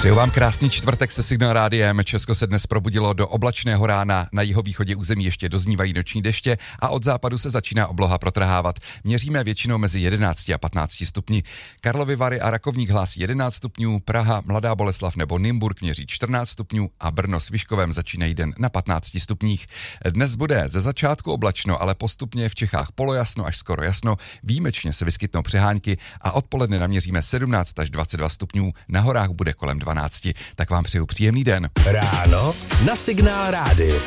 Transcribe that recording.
Přeju vám krásný čtvrtek se Signál Rádiem. Česko se dnes probudilo do oblačného rána, na jihovýchodě území ještě doznívají noční deště a od západu se začíná obloha protrhávat. Měříme většinou mezi 11 a 15 stupni. Karlovy Vary a Rakovník hlásí 11 stupňů, Praha, Mladá Boleslav nebo Nymburk měří 14 stupňů a Brno s Vyškovem začínají den na 15 stupních. Dnes bude ze začátku oblačno, ale postupně v Čechách polojasno až skoro jasno, výjimečně se vyskytnou přehánky a odpoledne naměříme 17 až 22 stupňů, na horách bude kolem 12. Tak vám přeju příjemný den. Ráno na Signál Rádiu.